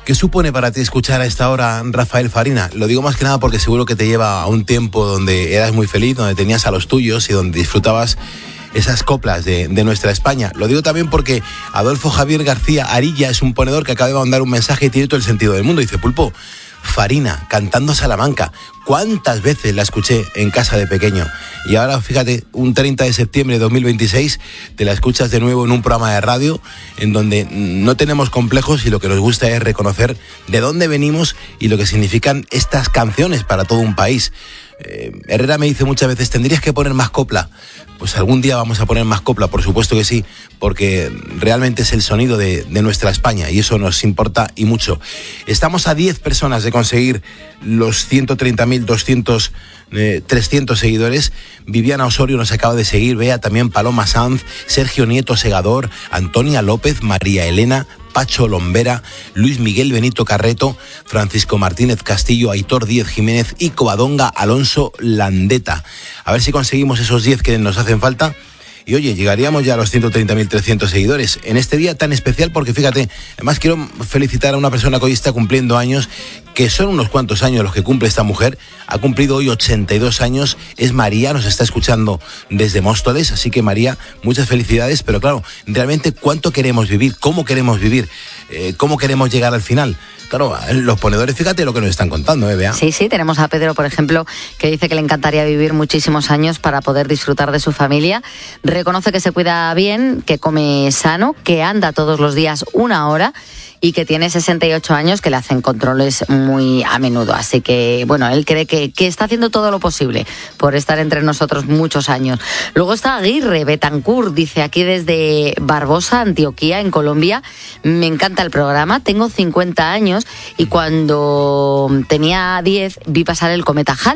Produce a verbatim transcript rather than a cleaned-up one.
¿Qué supone para ti escuchar a esta hora Rafael Farina? Lo digo más que nada porque seguro que te lleva a un tiempo donde eras muy feliz, donde tenías a los tuyos y donde disfrutabas esas coplas de, de nuestra España. Lo digo también porque Adolfo Javier García Arilla es un ponedor que acaba de mandar un mensaje y tiene todo el sentido del mundo. Dice: Pulpo, Farina, cantando Salamanca. ¿Cuántas veces la escuché en casa de pequeño? Y ahora, fíjate, un treinta de septiembre de dos mil veintiséis, te la escuchas de nuevo en un programa de radio en donde no tenemos complejos y lo que nos gusta es reconocer de dónde venimos y lo que significan estas canciones para todo un país. Eh, Herrera me dice muchas veces: tendrías que poner más copla. Pues algún día vamos a poner más copla, por supuesto que sí, porque realmente es el sonido de, de nuestra España y eso nos importa y mucho. Estamos a diez personas de conseguir los ciento treinta mil doscientos, eh, trescientos seguidores. Viviana Osorio nos acaba de seguir, Bea también, Paloma Sanz, Sergio Nieto Segador, Antonia López, María Elena, Pacho Lombera, Luis Miguel Benito Carreto, Francisco Martínez Castillo, Aitor Díez Jiménez y Covadonga Alonso Landeta. A ver si conseguimos esos diez que nos hacen falta. Y oye, llegaríamos ya a los ciento treinta mil trescientos seguidores en este día tan especial porque fíjate, además quiero felicitar a una persona que hoy está cumpliendo años, que son unos cuantos años los que cumple esta mujer. Ha cumplido hoy ochenta y dos años, es María, nos está escuchando desde Móstoles, así que María, muchas felicidades, pero claro, realmente cuánto queremos vivir, cómo queremos vivir, eh, cómo queremos llegar al final. Claro, los ponedores, fíjate lo que nos están contando, ¿eh, Bea? Sí, sí, tenemos a Pedro, por ejemplo, que dice que le encantaría vivir muchísimos años para poder disfrutar de su familia. Reconoce que se cuida bien, que come sano, que anda todos los días una hora y que tiene sesenta y ocho años, que le hacen controles muy a menudo. Así que, bueno, él cree que, que está haciendo todo lo posible por estar entre nosotros muchos años. Luego está Aguirre Betancourt, dice aquí desde Barbosa, Antioquía, en Colombia: me encanta el programa, tengo cincuenta años y cuando tenía diez vi pasar el cometa Halley.